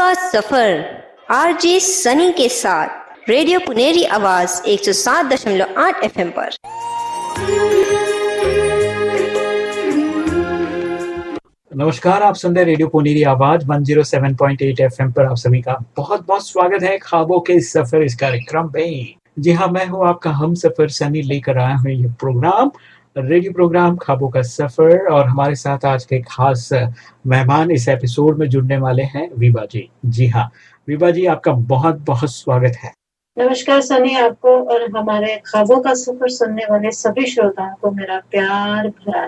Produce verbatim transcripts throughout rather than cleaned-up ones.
का सफर आरजे सनी के साथ रेडियो पुनेरी आवाज एक सौ सात दशमलव आठ एफ एम पर। नमस्कार, आप सुन रहे रेडियो पुनेरी आवाज एक सौ सात पॉइंट आठ एफ एम पर। आप सभी का बहुत बहुत स्वागत है ख्वाबों के सफर इस कार्यक्रम में। जी हाँ, मैं हूँ आपका हम सफर सनी, लेकर आया हूँ ये प्रोग्राम, रेडियो प्रोग्राम ख्वाबों का सफर। और हमारे साथ आज के खास मेहमान इस एपिसोड में जुड़ने वाले हैं विभा जी। जी हाँ विभा जी, आपका बहुत बहुत स्वागत है। नमस्कार सनी, आपको और हमारे ख्वाबों का सफर सुनने वाले सभी श्रोताओं को मेरा प्यार भरा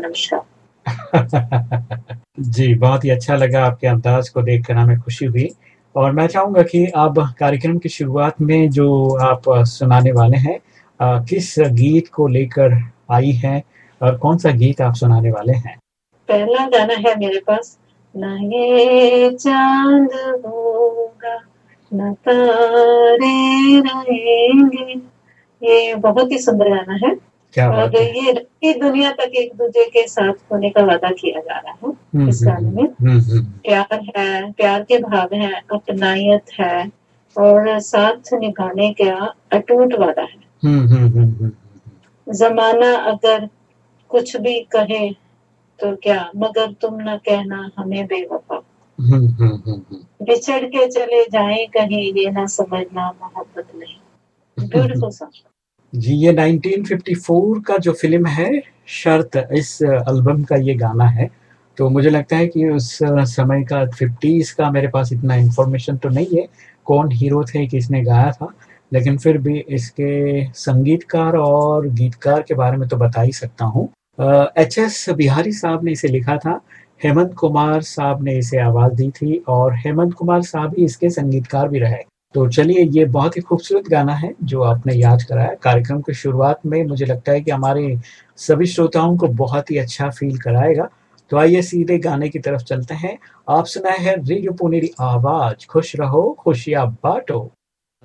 नमस्कार। जी, बहुत ही अच्छा लगा आपके अंदाज को देखकर, हमें खुशी हुई। और मैं चाहूंगा कि आप कार्यक्रम की शुरुआत में जो आप सुनाने वाले हैं, किस गीत को लेकर आई हैं और कौन सा गीत आप सुनाने वाले हैं? पहला गाना है मेरे पास, ना ये चांद होगा ना तारे रहेंगे। ये बहुत ही सुंदर गाना है। क्या और ये ये दुनिया तक एक दूसरे के साथ होने का वादा किया जा रहा है इस गाने में। प्यार है, प्यार के भाव है, अपनायत है और साथ निभाने का अटूट वादा है। जमाना अगर कुछ भी कहे तो क्या, मगर तुम न कहना हमें बेवफा। बिछड़ के चले जाएं कहीं, ये ना समझना मोहब्बत नहीं। ब्यूटीफुल सॉन्ग जी। ये उन्नीस सौ चौवन का जो फिल्म है शर्त, इस एल्बम का ये गाना है। तो मुझे लगता है कि उस समय का फिफ्टीज का मेरे पास इतना इंफॉर्मेशन तो नहीं है कौन हीरो थे, किसने गाया था, लेकिन फिर भी इसके संगीतकार और गीतकार के बारे में तो बता ही सकता हूँ। एच एस बिहारी साहब ने इसे लिखा था, हेमंत कुमार साहब ने इसे आवाज दी थी और हेमंत कुमार साहब ही इसके संगीतकार भी रहे। तो चलिए, ये बहुत ही खूबसूरत गाना है जो आपने याद कराया कार्यक्रम की शुरुआत में। मुझे लगता है कि हमारे सभी श्रोताओं को बहुत ही अच्छा फील कराएगा। तो आइए सीधे गाने की तरफ चलते हैं। आप सुनाए हैं रेडियो पुनेरी आवाज, खुश रहो खुशियां बांटो।